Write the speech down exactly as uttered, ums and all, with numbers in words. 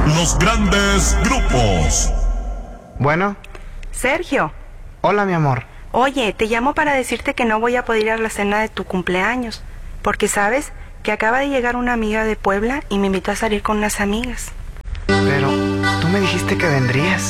Los grandes grupos. Bueno. Sergio. Hola, mi amor. Oye, te llamo para decirte que no voy a poder ir a la cena de tu cumpleaños, porque sabes que acaba de llegar una amiga de Puebla y me invitó a salir con unas amigas. Pero tú me dijiste que vendrías.